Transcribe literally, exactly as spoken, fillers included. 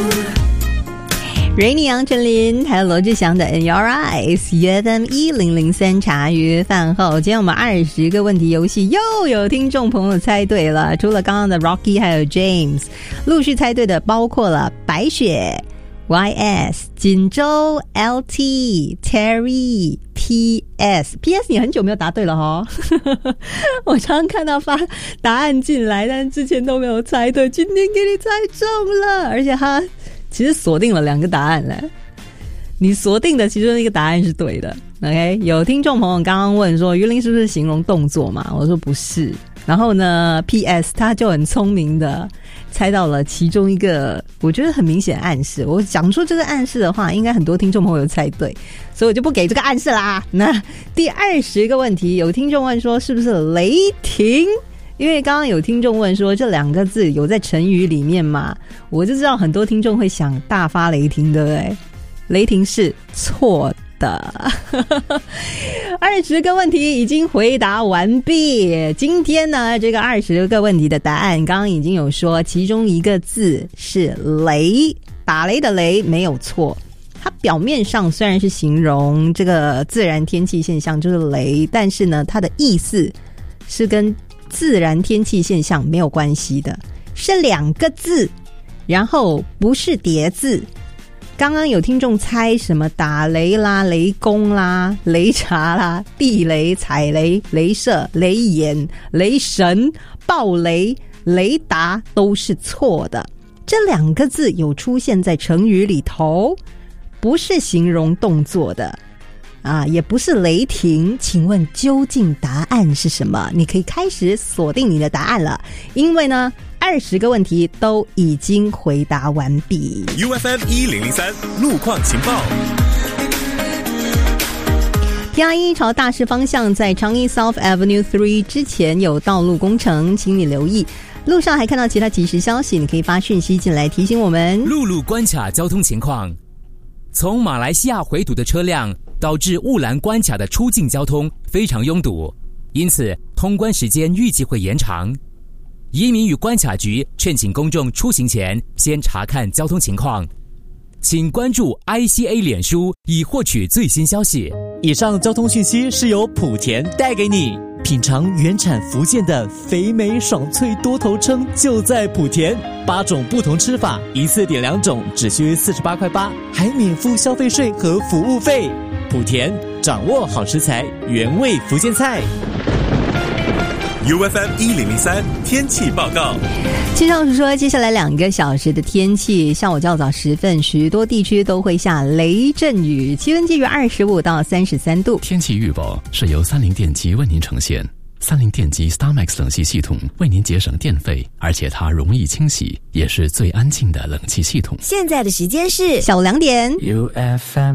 Rainy 杨丞琳还有罗志祥的 In Your Eyes U F M 一零零三茶余饭后，今天我们二十个问题游戏又有听众朋友猜对了，除了刚刚的 Rocky 还有 James， 陆续猜对的包括了白雪、Y S、锦州、L T、Terry、P S。 P S 你很久没有答对了齁我常常看到发答案进来，但是之前都没有猜对，今天给你猜中了，而且他其实锁定了两个答案了，你锁定的其中一个答案是对的。 OK， 有听众朋友刚刚问说鱼鳞是不是形容动作嘛，我说不是，然后呢 P S 他就很聪明的猜到了其中一个我觉得很明显暗示，我讲出这个暗示的话应该很多听众朋友猜对，所以我就不给这个暗示啦。那第二十个问题，有听众问说是不是雷霆，因为刚刚有听众问说这两个字有在成语里面嘛，我就知道很多听众会想大发雷霆，对不对？雷霆是错的二十个问题已经回答完毕。今天呢这个二十个问题的答案刚刚已经有说其中一个字是雷，打雷的雷没有错，它表面上虽然是形容这个自然天气现象就是雷，但是呢它的意思是跟自然天气现象没有关系的，是两个字，然后不是叠字。刚刚有听众猜什么打雷啦、雷公啦、雷查啦、地雷、踩雷、雷射、雷眼、雷神、暴雷、雷达都是错的，这两个字有出现在成语里头，不是形容动作的啊，也不是雷霆。请问究竟答案是什么？你可以开始锁定你的答案了，因为呢二十个问题都已经回答完毕。 U F M 一零零三路况情报。 T R 一朝大势方向在长益 South Avenue 三之前有道路工程，请你留意。路上还看到其他即时消息，你可以发讯息进来提醒我们。 陆路关卡交通情况，从马来西亚回堵的车辆导致雾兰关卡的出境交通非常拥堵，因此通关时间预计会延长。移民与关卡局劝请公众出行前先查看交通情况，请关注 I C A 脸书以获取最新消息。 以上交通讯息是由莆田带给你，品尝原产福建的肥美爽脆多头称就在莆田，八种不同吃法，一次点两种只需四十八块八，还免付消费税和服务费。莆田掌握好食材，原味福建菜。 U F M 一零零三天气报告。 气象署说，接下来两个小时的天气，下午较早时分，许多地区都会下雷阵雨，气温介于二十五到三十三度。 天气预报是由三菱电机为您呈现。三菱电机 StarMax 冷气系统为您节省电费，而且它容易清洗，也是最安静的冷气系统。 现在的时间是下午两点。 U F M